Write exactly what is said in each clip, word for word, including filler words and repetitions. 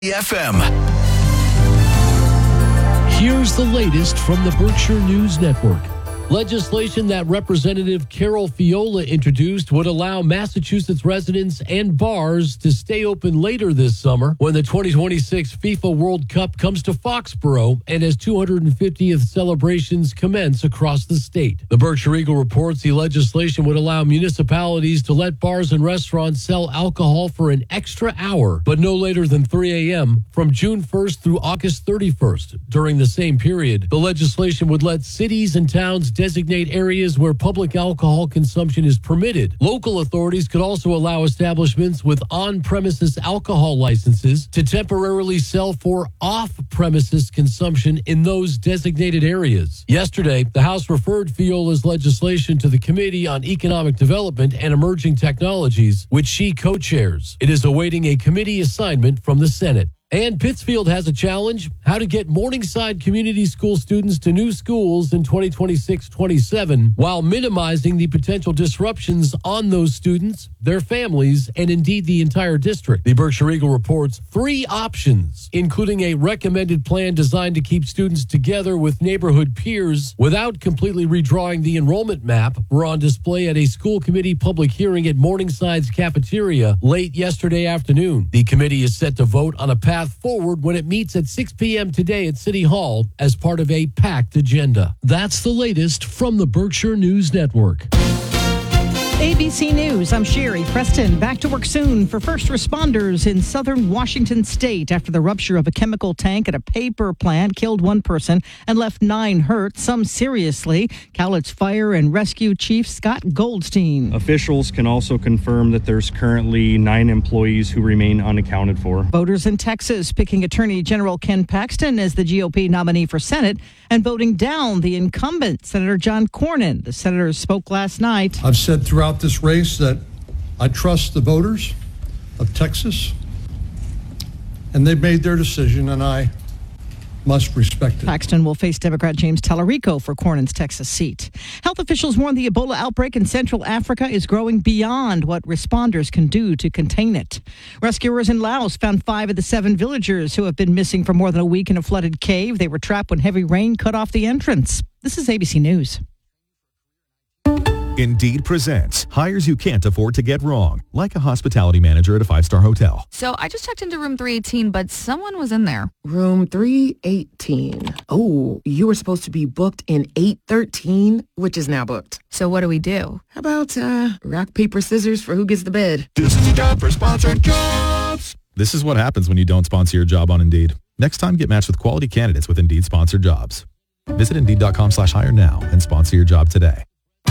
F M. Here's the latest from the Berkshire News Network. Legislation that Representative Carol Fiola introduced would allow Massachusetts residents and bars to stay open later this summer when the twenty twenty-six FIFA World Cup comes to Foxborough and as two hundred fiftieth celebrations commence across the state. The Berkshire Eagle reports the legislation would allow municipalities to let bars and restaurants sell alcohol for an extra hour, but no later than three a.m. from June first through August thirty-first. During the same period, the legislation would let cities and towns designate areas where public alcohol consumption is permitted. Local authorities could also allow establishments with on-premises alcohol licenses to temporarily sell for off-premises consumption in those designated areas. Yesterday, the House referred Fiola's legislation to the Committee on Economic Development and Emerging Technologies, which she co-chairs. It is awaiting a committee assignment from the Senate. And Pittsfield has a challenge: how to get Morningside Community School students to new schools in twenty twenty-six twenty-seven while minimizing the potential disruptions on those students, their families, and indeed the entire district. The Berkshire Eagle reports three options, including a recommended plan designed to keep students together with neighborhood peers without completely redrawing the enrollment map, were on display at a school committee public hearing at Morningside's cafeteria late yesterday afternoon. The committee is set to vote on a path forward when it meets at six p.m. today at City Hall as part of a packed agenda. That's the latest from the Berkshire News Network. A B C News, I'm Sherry Preston. Back to work soon for first responders in southern Washington state after the rupture of a chemical tank at a paper plant killed one person and left nine hurt, some seriously. Cowlitz Fire and Rescue Chief Scott Goldstein. Officials can also confirm that there's currently nine employees who remain unaccounted for. Voters in Texas picking Attorney General Ken Paxton as the G O P nominee for Senate and voting down the incumbent, Senator John Cornyn. The senator spoke last night. I've said throughout this race that I trust the voters of Texas, and they've made their decision, and I must respect it. Paxton will face Democrat James Tallarico for Cornyn's Texas seat. Health officials warn the Ebola outbreak in Central Africa is growing beyond what responders can do to contain it. Rescuers in Laos found five of the seven villagers who have been missing for more than a week in a flooded cave. They were trapped when heavy rain cut off the entrance. This is A B C News. Indeed presents hires you can't afford to get wrong, like a hospitality manager at a five-star hotel. So I just checked into room three eighteen, but someone was in there. Room three eighteen. Oh, you were supposed to be booked in eight thirteen, which is now booked. So what do we do? How about uh, rock, paper, scissors for who gets the bed? This is a job for sponsored jobs. This is what happens when you don't sponsor your job on Indeed. Next time, get matched with quality candidates with Indeed sponsored jobs. Visit Indeed.com slash hire now and sponsor your job today.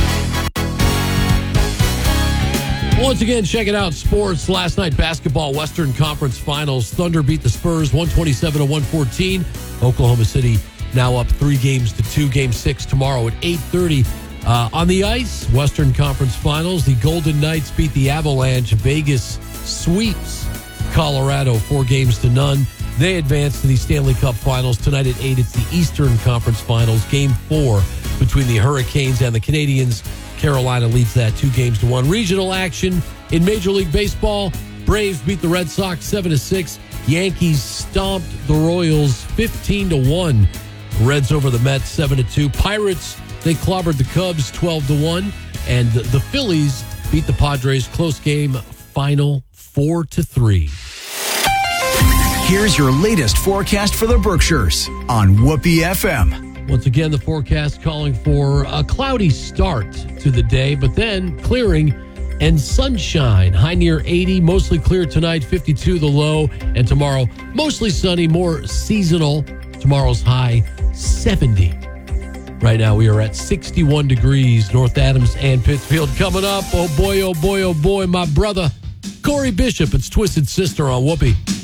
Once again, check it out. Sports. Last night, basketball, Western Conference Finals. Thunder beat the Spurs one twenty-seven to one fourteen. Oklahoma City now up three games to two. Game six tomorrow at eight thirty. Uh, on the ice, Western Conference Finals, the Golden Knights beat the Avalanche. Vegas sweeps Colorado four games to none. They advance to the Stanley Cup Finals tonight at eight. It's the Eastern Conference Finals. Game four between the Hurricanes and the Canadiens. Carolina leads that two games to one. Regional action in Major League Baseball. Braves beat the Red Sox seven to six. Yankees stomped the Royals fifteen to one. Reds over the Mets seven to two. Pirates, they clobbered the Cubs twelve to one. And the Phillies beat the Padres. Close game, final four to three. Here's your latest forecast for the Berkshires on Whoopee F M. Once again, the forecast calling for a cloudy start to the day, but then clearing and sunshine. High near eighty, mostly clear tonight, fifty-two the low, and tomorrow mostly sunny, more seasonal. Tomorrow's high, seventy. Right now we are at sixty-one degrees, North Adams and Pittsfield. Coming up, oh boy, oh boy, oh boy, my brother, Corey Bishop. It's Twisted Sister on Whoopee.